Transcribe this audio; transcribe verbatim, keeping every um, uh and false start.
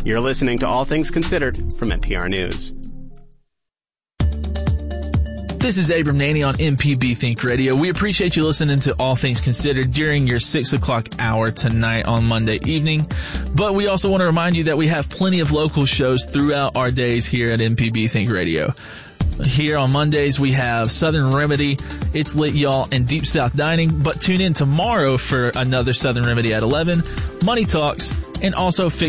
You're listening to All Things Considered from N P R News. This is Abram Naney on M P B Think Radio. We appreciate you listening to All Things Considered during your six o'clock hour tonight on Monday evening. But we also want to remind you that we have plenty of local shows throughout our days here at M P B Think Radio. Here on Mondays, we have Southern Remedy, It's Lit Y'all, and Deep South Dining. But tune in tomorrow for another Southern Remedy at eleven, Money Talks, and also Fix